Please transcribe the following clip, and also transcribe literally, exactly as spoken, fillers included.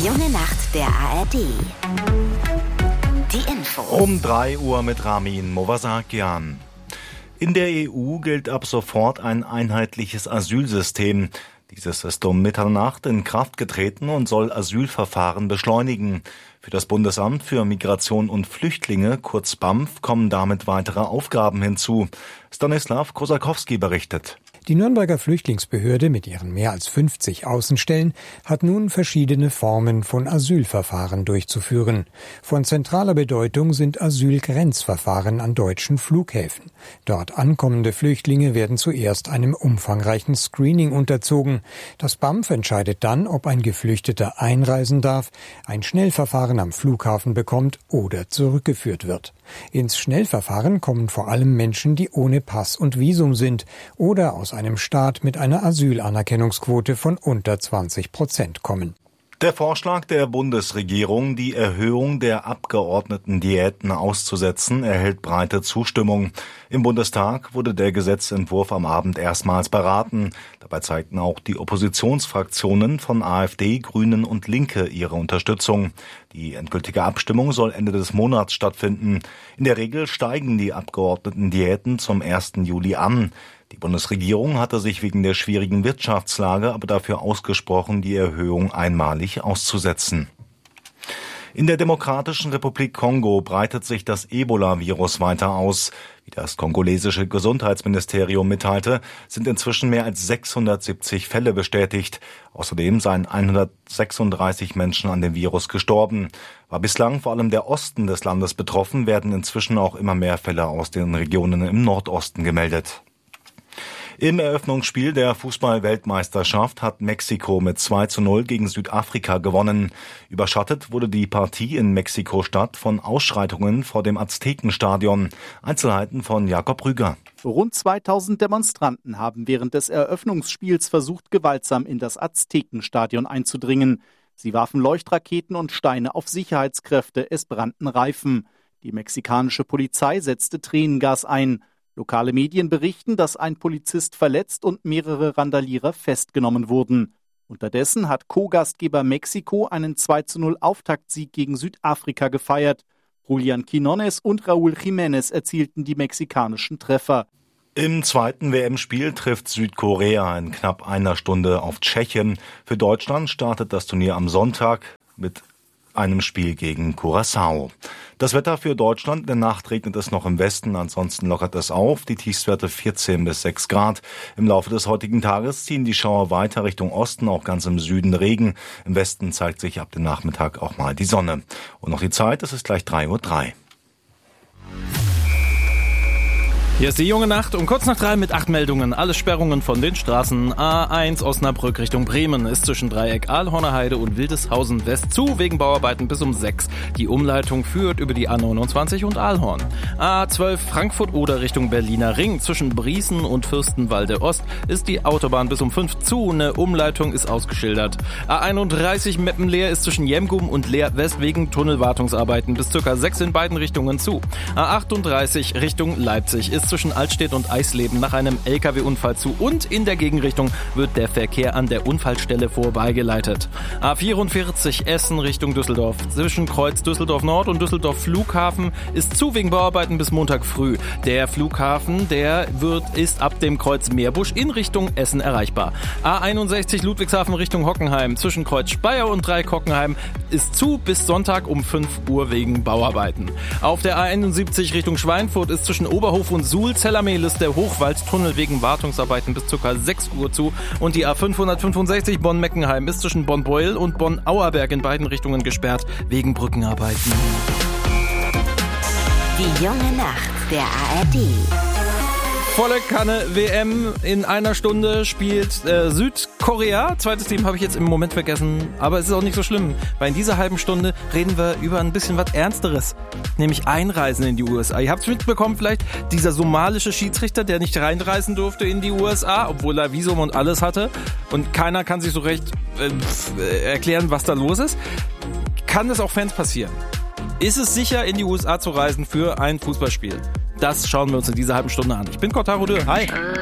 Die junge Nacht der A R D. Die Info. Um drei Uhr mit Ramin Movasakian. In der E U gilt ab sofort ein einheitliches Asylsystem. Dieses ist um Mitternacht in Kraft getreten und soll Asylverfahren beschleunigen. Für das Bundesamt für Migration und Flüchtlinge, kurz B A M F, kommen damit weitere Aufgaben hinzu. Stanislav Kosakowski berichtet. Die Nürnberger Flüchtlingsbehörde mit ihren mehr als fünfzig Außenstellen hat nun verschiedene Formen von Asylverfahren durchzuführen. Von zentraler Bedeutung sind Asylgrenzverfahren an deutschen Flughäfen. Dort ankommende Flüchtlinge werden zuerst einem umfangreichen Screening unterzogen. Das B A M F entscheidet dann, ob ein Geflüchteter einreisen darf, ein Schnellverfahren am Flughafen bekommt oder zurückgeführt wird. Ins Schnellverfahren kommen vor allem Menschen, die ohne Pass und Visum sind oder aus einem Staat mit einer Asylanerkennungsquote von unter zwanzig Prozent kommen. Der Vorschlag der Bundesregierung, die Erhöhung der Abgeordnetendiäten auszusetzen, erhält breite Zustimmung. Im Bundestag wurde der Gesetzentwurf am Abend erstmals beraten. Dabei zeigten auch die Oppositionsfraktionen von AfD, Grünen und Linke ihre Unterstützung. Die endgültige Abstimmung soll Ende des Monats stattfinden. In der Regel steigen die Abgeordnetendiäten zum ersten Juli an. Die Bundesregierung hatte sich wegen der schwierigen Wirtschaftslage aber dafür ausgesprochen, die Erhöhung einmalig auszusetzen. In der Demokratischen Republik Kongo breitet sich das Ebola-Virus weiter aus. Wie das kongolesische Gesundheitsministerium mitteilte, sind inzwischen mehr als sechshundertsiebzig Fälle bestätigt. Außerdem seien hundertsechsunddreißig Menschen an dem Virus gestorben. War bislang vor allem der Osten des Landes betroffen, werden inzwischen auch immer mehr Fälle aus den Regionen im Nordosten gemeldet. Im Eröffnungsspiel der Fußball-Weltmeisterschaft hat Mexiko mit zwei zu null gegen Südafrika gewonnen. Überschattet wurde die Partie in Mexiko-Stadt von Ausschreitungen vor dem Aztekenstadion. Einzelheiten von Jakob Rüger. Rund zweitausend Demonstranten haben während des Eröffnungsspiels versucht, gewaltsam in das Aztekenstadion einzudringen. Sie warfen Leuchtraketen und Steine auf Sicherheitskräfte, es brannten Reifen. Die mexikanische Polizei setzte Tränengas ein. Lokale Medien berichten, dass ein Polizist verletzt und mehrere Randalierer festgenommen wurden. Unterdessen hat Co-Gastgeber Mexiko einen zwei zu null Auftaktsieg gegen Südafrika gefeiert. Julian Quinones und Raúl Jiménez erzielten die mexikanischen Treffer. Im zweiten W M-Spiel trifft Südkorea in knapp einer Stunde auf Tschechien. Für Deutschland startet das Turnier am Sonntag mit einem Spiel gegen Curaçao. Das Wetter für Deutschland: in der Nacht regnet es noch im Westen, ansonsten lockert es auf. Die Tiefstwerte vierzehn bis sechs Grad. Im Laufe des heutigen Tages ziehen die Schauer weiter Richtung Osten, auch ganz im Süden Regen. Im Westen zeigt sich ab dem Nachmittag auch mal die Sonne. Und noch die Zeit, es ist gleich drei Uhr drei. Hier ist die junge Nacht um kurz nach drei mit acht Meldungen. Alle Sperrungen von den Straßen. A eins Osnabrück Richtung Bremen ist zwischen Dreieck Aalhorner Heide und Wildeshausen West zu, wegen Bauarbeiten bis um sechs. Die Umleitung führt über die A neunundzwanzig und Aalhorn. A zwölf Frankfurt-Oder Richtung Berliner Ring. Zwischen Briesen und Fürstenwalde Ost ist die Autobahn bis um fünf zu. Eine Umleitung ist ausgeschildert. A einunddreißig Meppen-Leer ist zwischen Jemgum und Leer West wegen Tunnelwartungsarbeiten bis circa sechs in beiden Richtungen zu. A achtunddreißig Richtung Leipzig ist zwischen Altstedt und Eisleben nach einem L K W-Unfall zu und in der Gegenrichtung wird der Verkehr an der Unfallstelle vorbeigeleitet. A vierundvierzig Essen Richtung Düsseldorf. Zwischen Kreuz Düsseldorf Nord und Düsseldorf Flughafen ist zu wegen Bauarbeiten bis Montag früh. Der Flughafen, der wird, ist ab dem Kreuz Meerbusch in Richtung Essen erreichbar. A einundsechzig Ludwigshafen Richtung Hockenheim. Zwischen Kreuz Speyer und Dreieck Hockenheim ist zu bis Sonntag um fünf Uhr wegen Bauarbeiten. Auf der A einundsiebzig Richtung Schweinfurt ist zwischen Oberhof und Suhl-Zellermehl der Hochwaldtunnel wegen Wartungsarbeiten bis ca. sechs Uhr zu und die A fünfhundertfünfundsechzig Bonn-Meckenheim ist zwischen Bonn-Beuel und Bonn-Auerberg in beiden Richtungen gesperrt wegen Brückenarbeiten. Die junge Nacht der A R D. Volle Kanne W M. In einer Stunde spielt äh, Südkorea. Zweites Team habe ich jetzt im Moment vergessen. Aber es ist auch nicht so schlimm, weil in dieser halben Stunde reden wir über ein bisschen was Ernsteres. Nämlich Einreisen in die U S A. Ihr habt es mitbekommen vielleicht, dieser somalische Schiedsrichter, der nicht reinreisen durfte in die U S A, obwohl er Visum und alles hatte. Und keiner kann sich so recht äh, erklären, was da los ist. Kann es auch Fans passieren? Ist es sicher, in die U S A zu reisen für ein Fußballspiel? Das schauen wir uns in dieser halben Stunde an. Ich bin Kotaro Dürr. Hi.